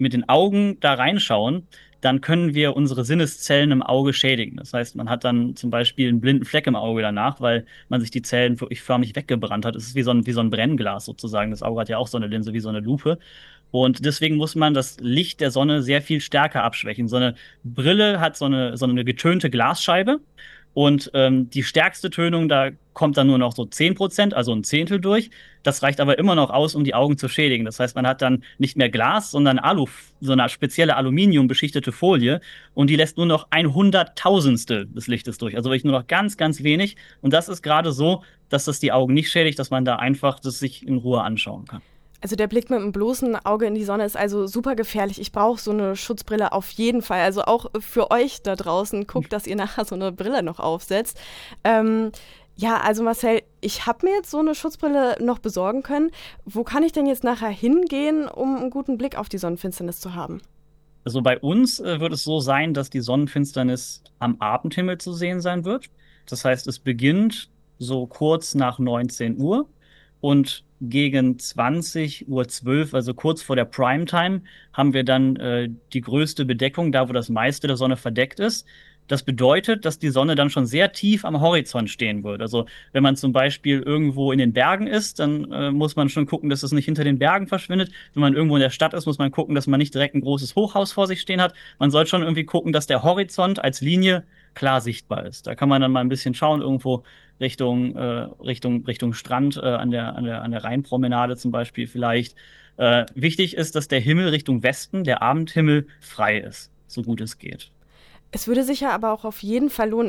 mit den Augen da reinschauen, dann können wir unsere Sinneszellen im Auge schädigen. Das heißt, man hat dann zum Beispiel einen blinden Fleck im Auge danach, weil man sich die Zellen wirklich förmlich weggebrannt hat. Es ist wie so ein Brennglas sozusagen. Das Auge hat ja auch so eine Linse, wie so eine Lupe. Und deswegen muss man das Licht der Sonne sehr viel stärker abschwächen. So eine Brille hat so eine getönte Glasscheibe. Und die stärkste Tönung, da kommt dann nur noch so 10%, also ein Zehntel durch. Das reicht aber immer noch aus, um die Augen zu schädigen. Das heißt, man hat dann nicht mehr Glas, sondern so eine spezielle aluminiumbeschichtete Folie. Und die lässt nur noch 100.000stel des Lichtes durch. Also wirklich nur noch ganz, ganz wenig. Und das ist gerade so, dass das die Augen nicht schädigt, dass man da einfach das sich in Ruhe anschauen kann. Also der Blick mit dem bloßen Auge in die Sonne ist also super gefährlich. Ich brauche so eine Schutzbrille auf jeden Fall. Also auch für euch da draußen, guckt, dass ihr nachher so eine Brille noch aufsetzt. Ja, also Marcel, ich habe mir jetzt so eine Schutzbrille noch besorgen können. Wo kann ich denn jetzt nachher hingehen, um einen guten Blick auf die Sonnenfinsternis zu haben? Also bei uns wird es so sein, dass die Sonnenfinsternis am Abendhimmel zu sehen sein wird. Das heißt, es beginnt so kurz nach 19 Uhr und gegen 20:12 Uhr, also kurz vor der Primetime, haben wir dann die größte Bedeckung, da wo das meiste der Sonne verdeckt ist. Das bedeutet, dass die Sonne dann schon sehr tief am Horizont stehen wird. Also wenn man zum Beispiel irgendwo in den Bergen ist, dann muss man schon gucken, dass es nicht hinter den Bergen verschwindet. Wenn man irgendwo in der Stadt ist, muss man gucken, dass man nicht direkt ein großes Hochhaus vor sich stehen hat. Man soll schon irgendwie gucken, dass der Horizont als Linie klar sichtbar ist. Da kann man dann mal ein bisschen schauen, irgendwo Richtung Strand, an der Rheinpromenade zum Beispiel vielleicht. Wichtig ist, dass der Himmel Richtung Westen, der Abendhimmel, frei ist, so gut es geht. Es würde sich ja aber auch auf jeden Fall lohnen,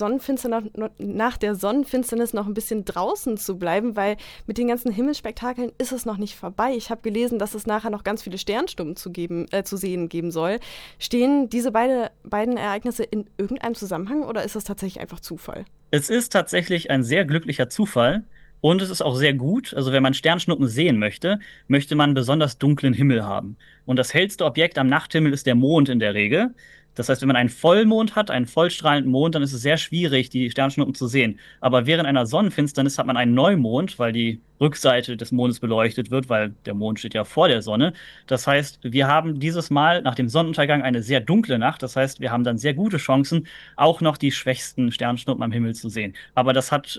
nach der Sonnenfinsternis noch ein bisschen draußen zu bleiben, weil mit den ganzen Himmelsspektakeln ist es noch nicht vorbei. Ich habe gelesen, dass es nachher noch ganz viele Sternstummen zu sehen geben soll. Stehen diese beiden Ereignisse in irgendeinem Zusammenhang oder ist das tatsächlich einfach Zufall? Es ist tatsächlich ein sehr glücklicher Zufall und es ist auch sehr gut. Also wenn man Sternschnuppen sehen möchte, möchte man besonders dunklen Himmel haben. Und das hellste Objekt am Nachthimmel ist der Mond in der Regel. Das heißt, wenn man einen Vollmond hat, einen vollstrahlenden Mond, dann ist es sehr schwierig, die Sternschnuppen zu sehen. Aber während einer Sonnenfinsternis hat man einen Neumond, weil die Rückseite des Mondes beleuchtet wird, weil der Mond steht ja vor der Sonne. Das heißt, wir haben dieses Mal nach dem Sonnenuntergang eine sehr dunkle Nacht. Das heißt, wir haben dann sehr gute Chancen, auch noch die schwächsten Sternschnuppen am Himmel zu sehen. Aber das hat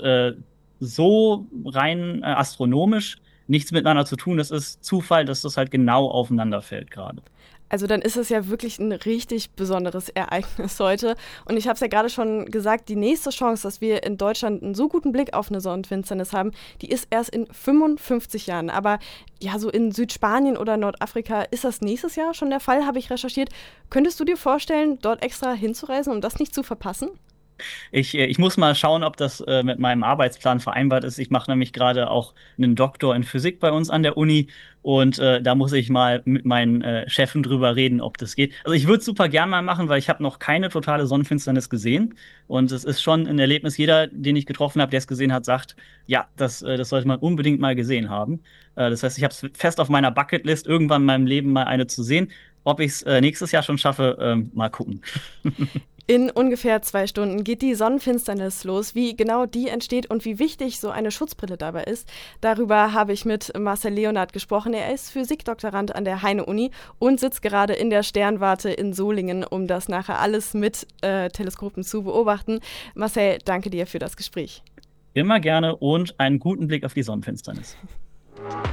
so rein astronomisch nichts miteinander zu tun. Das ist Zufall, dass das halt genau aufeinander fällt gerade. Also dann ist es ja wirklich ein richtig besonderes Ereignis heute. Und ich habe es ja gerade schon gesagt, die nächste Chance, dass wir in Deutschland einen so guten Blick auf eine Sonnenfinsternis haben, die ist erst in 55 Jahren. Aber ja, so in Südspanien oder Nordafrika ist das nächstes Jahr schon der Fall, habe ich recherchiert. Könntest du dir vorstellen, dort extra hinzureisen, um das nicht zu verpassen? Ich muss mal schauen, ob das mit meinem Arbeitsplan vereinbart ist. Ich mache nämlich gerade auch einen Doktor in Physik bei uns an der Uni und da muss ich mal mit meinen Chefen drüber reden, ob das geht. Also ich würde es super gern mal machen, weil ich habe noch keine totale Sonnenfinsternis gesehen und es ist schon ein Erlebnis. Jeder, den ich getroffen habe, der es gesehen hat, sagt, ja, das sollte man unbedingt mal gesehen haben. Das heißt, ich habe es fest auf meiner Bucketlist, irgendwann in meinem Leben mal eine zu sehen. Ob ich es nächstes Jahr schon schaffe, mal gucken. In ungefähr 2 Stunden geht die Sonnenfinsternis los. Wie genau die entsteht und wie wichtig so eine Schutzbrille dabei ist, darüber habe ich mit Marcel Leonard gesprochen. Er ist Physikdoktorand an der Heine-Uni und sitzt gerade in der Sternwarte in Solingen, um das nachher alles mit Teleskopen zu beobachten. Marcel, danke dir für das Gespräch. Immer gerne und einen guten Blick auf die Sonnenfinsternis.